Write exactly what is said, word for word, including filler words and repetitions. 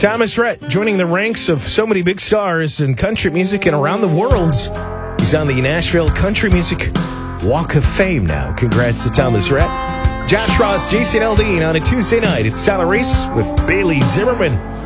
Thomas Rhett joining the ranks of so many big stars in country music and around the world. He's on the Nashville Country Music Walk of Fame now. Congrats to Thomas Rhett. Josh Ross, Jason Aldean on a Tuesday night. It's Tyler Reese with Bailey Zimmerman.